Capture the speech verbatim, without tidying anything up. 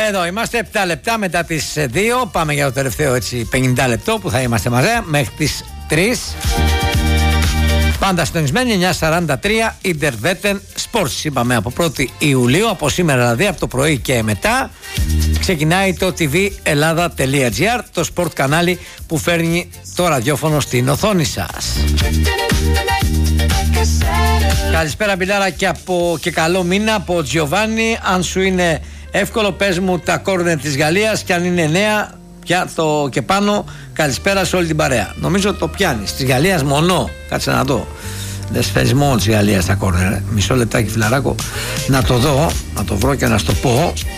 εδώ είμαστε επτά λεπτά μετά τις δύο. Πάμε για το τελευταίο έτσι πενήντα λεπτό που θα είμαστε μαζί μέχρι τις τρεις. Πάντα συντονισμένοι, εννιά σαράντα τρία Interveten Sports. Είπαμε από πρώτη Ιουλίου, από σήμερα δηλαδή, από το πρωί και μετά ξεκινάει το τι βι Ελλάδα τελεία τζι άρ, το sport κανάλι που φέρνει το ραδιόφωνο στην οθόνη σας. Καλησπέρα Μπιλάρα και, από, και καλό μήνα από Τζιοβάνι. Αν σου είναι εύκολο πες μου τα κόρνερ της Γαλλίας και αν είναι νέα πια το και πάνω, καλησπέρα σε όλη την παρέα. Νομίζω το πιάνεις, της Γαλλίας μονό. Κάτσε να δω. Δεν σφαίρεις μόνο της Γαλλίας τα κόρνερ. Μισό λεπτάκι φιλαράκο να το δω, να το βρω και να σου το πω.